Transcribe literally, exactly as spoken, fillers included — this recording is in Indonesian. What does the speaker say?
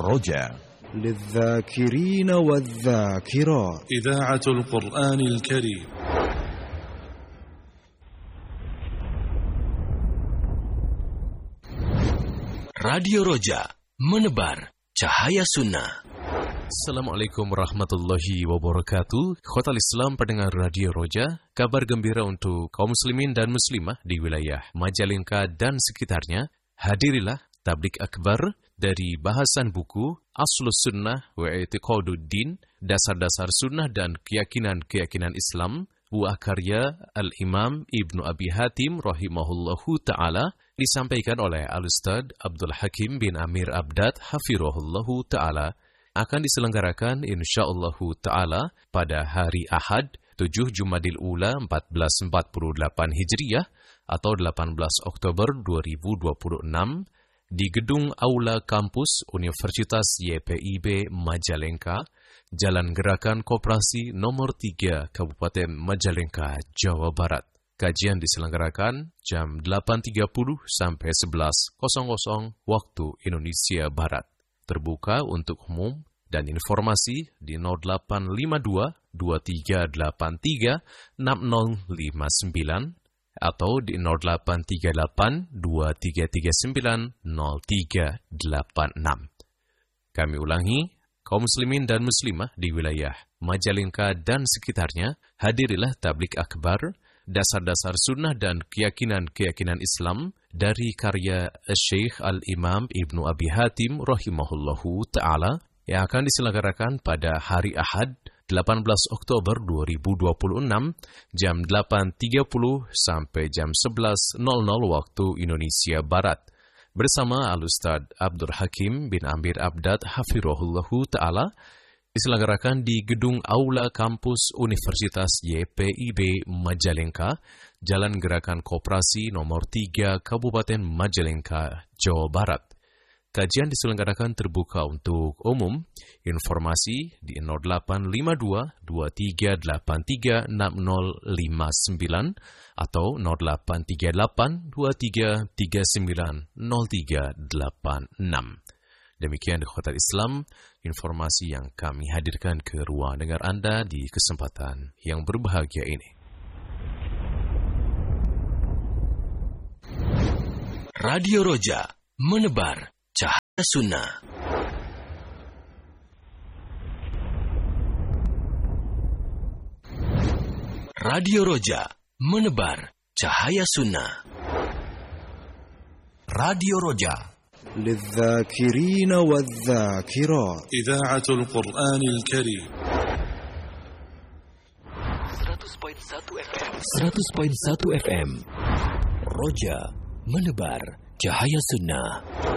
الرجاء للذاكرين والذاكرات إذاعة القرآن الكريم. Radio Roja, menebar cahaya sunnah. Assalamualaikum warahmatullahi wabarakatuh. Khotal Islam pendengar Radio Roja, kabar gembira untuk kaum muslimin dan muslimah di wilayah Majalengka dan sekitarnya. Hadirilah tablik akbar dari bahasan buku Aslus Sunnah wa I'tiqaduddin, dasar-dasar sunnah dan keyakinan-keyakinan Islam, buah karya Al-Imam Ibnu Abi Hatim rahimahullahu ta'ala, disampaikan oleh Al-Ustadz Abdul Hakim bin Amir Abdad hafirahullahu ta'ala, akan diselenggarakan insyaallahu ta'ala pada hari Ahad tujuh Jumadil Ula seribu empat ratus empat puluh delapan Hijriah atau delapan belas Oktober dua ribu dua puluh enam di Gedung Aula Kampus Universitas Y P I B Majalengka, Jalan Gerakan Koperasi nomor tiga Kabupaten Majalengka, Jawa Barat. Kajian diselenggarakan jam delapan tiga puluh sampai sebelas waktu Indonesia Barat. Terbuka untuk umum dan informasi di nol delapan lima dua dua tiga delapan tiga enam nol lima sembilan atau di nol delapan tiga delapan dua tiga tiga sembilan nol tiga delapan enam. Kami ulangi, kaum muslimin dan muslimah di wilayah Majalengka dan sekitarnya, hadirilah tablik akbar dasar-dasar sunnah dan keyakinan-keyakinan Islam dari karya Syekh Al-Imam Ibnu Abi Hatim rahimahullahu ta'ala yang akan diselenggarakan pada hari Ahad delapan belas Oktober dua ribu dua puluh enam jam delapan tiga puluh sampai jam sebelas waktu Indonesia Barat bersama Al-Ustadz Abdul Hakim bin Amir Abdad hafirahullahu ta'ala, diselenggarakan di Gedung Aula Kampus Universitas Y P I B Majalengka, Jalan Gerakan Koperasi nomor tiga Kabupaten Majalengka, Jawa Barat. Kajian diselenggarakan terbuka untuk umum. Informasi di nol delapan lima dua dua tiga delapan tiga enam nol lima sembilan atau nol delapan tiga delapan dua tiga tiga sembilan nol tiga delapan enam. Demikian di Khotal Islam, informasi yang kami hadirkan ke ruang dengar Anda di kesempatan yang berbahagia ini. Radio Roja, menebar cahaya sunnah. Radio Roja, menebar cahaya sunnah. Radio Roja للذاكرين والذاكرات إذاعة القرآن الكريم. seratus koma satu F M. Roja, menebar cahaya sunnah.